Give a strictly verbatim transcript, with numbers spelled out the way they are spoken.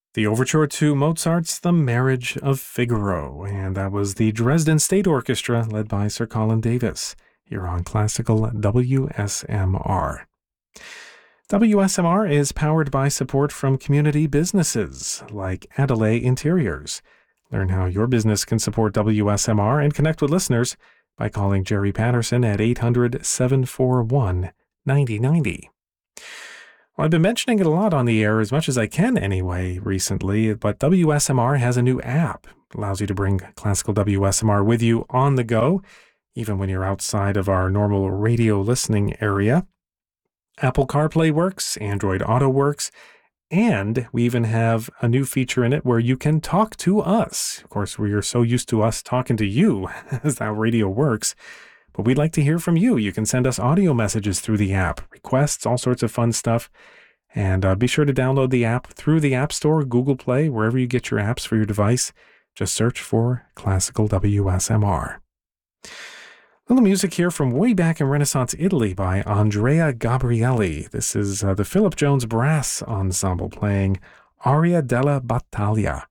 The overture to Mozart's The Marriage of Figaro, and that was the Dresden State Orchestra led by Sir Colin Davis here on Classical W S M R. W S M R is powered by support from community businesses like Adelaide Interiors. Learn how your business can support W S M R and connect with listeners by calling Jerry Patterson at eight hundred, seven four one, nine oh nine oh. Well, I've been mentioning it a lot on the air, as much as I can anyway, recently, but W S M R has a new app. It allows you to bring Classical W S M R with you on the go, even when you're outside of our normal radio listening area. Apple CarPlay works, Android Auto works, and we even have a new feature in it where you can talk to us. Of course, we are so used to us talking to you, as how radio works, but we'd like to hear from you. You can send us audio messages through the app, requests, all sorts of fun stuff, and uh, be sure to download the app through the App Store, Google Play, wherever you get your apps for your device. Just search for Classical W S M R. Little music here from way back in Renaissance Italy by Andrea Gabrielli. This is uh, the Philip Jones Brass Ensemble playing Aria della Battaglia.